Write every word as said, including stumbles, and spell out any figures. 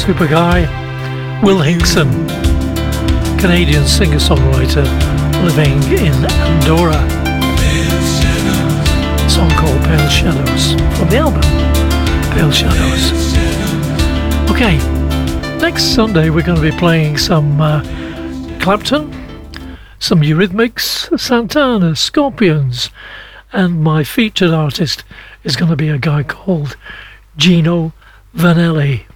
super guy, Will Hinkson, Canadian singer-songwriter living in Andorra. A song called Pale Shadows from the album Pale Shadows. Okay, next Sunday we're going to be playing some uh, Clapton, some Eurythmics, Santana, Scorpions, and my featured artist is going to be a guy called Gino Vanelli.